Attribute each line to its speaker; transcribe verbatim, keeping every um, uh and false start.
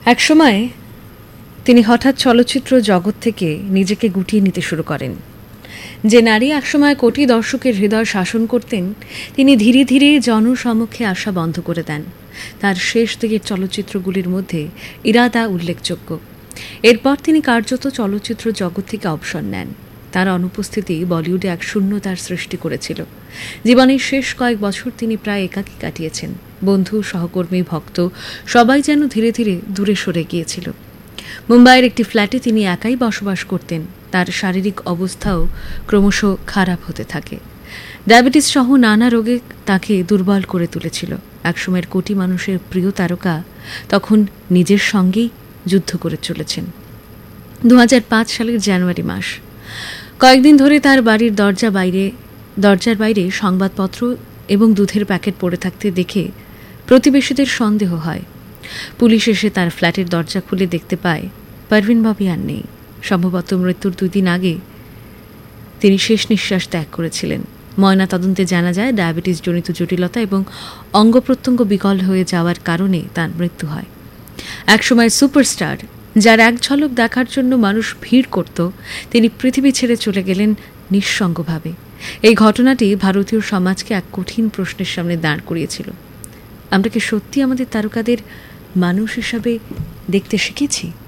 Speaker 1: একসময় তিনি হঠাৎ চলচ্চিত্র জগৎ থেকে নিজেকে গুটিয়ে নিতে শুরু করেন। যে নারী একসময় কোটি দর্শকের হৃদয় শাসন করতেন, তিনি ধীরে ধীরে জনসমক্ষে আসা বন্ধ করে দেন। তার শেষ দিকের চলচ্চিত্রগুলির মধ্যে ইরাদা উল্লেখযোগ্য। এরপর তিনি কার্যত চলচ্চিত্র জগৎ থেকে অবসর নেন। তার অনুপস্থিতি বলিউডে এক শূন্যতার সৃষ্টি করেছিল। জীবনের শেষ কয়েক বছর তিনি প্রায় একাকী কাটিয়েছেন। বন্ধু, সহকর্মী, ভক্ত সবাই যেন ধীরে ধীরে দূরে সরে গিয়েছিল। মুম্বাইয়ের একটি ফ্ল্যাটে তিনি একাই বসবাস করতেন। তার শারীরিক অবস্থাও ক্রমশ খারাপ হতে থাকে। ডায়াবেটিস সহ নানা রোগে তাকে দুর্বল করে তুলেছিল। একসময়ের কোটি মানুষের প্রিয় তারকা তখন নিজের সঙ্গেই যুদ্ধ করে চলেছেন। দু হাজার পাঁচ সালের জানুয়ারি মাস। কয়েকদিন ধরে তার বাড়ির দরজা বাইরে দরজার বাইরে সংবাদপত্র এবং দুধের প্যাকেট পড়ে থাকতে দেখে প্রতিবেশীদের সন্দেহ হয়। পুলিশ এসে তার ফ্ল্যাটের দরজা খুলে দেখতে পায় পারভিন ভাবি আর নেই। সম্ভবত মৃত্যুর দুই দিন আগে তিনি শেষ নিঃশ্বাস ত্যাগ করেছিলেন। ময়না তদন্তে জানা যায় ডায়াবেটিস জনিত জটিলতা এবং অঙ্গ প্রত্যঙ্গ বিকল হয়ে যাওয়ার কারণে তার মৃত্যু হয়। একসময় সুপারস্টার, যার এক ঝলক দেখার জন্য মানুষ ভিড় করত, তিনি পৃথিবী ছেড়ে চলে গেলেন নিঃসঙ্গভাবে। এই ঘটনাটি ভারতীয় সমাজকে এক কঠিন প্রশ্নের সামনে দাঁড় করিয়েছিল। আমরা কি সত্যি আমাদের তারকাদের মানুষ হিসাবে দেখতে শিখেছি?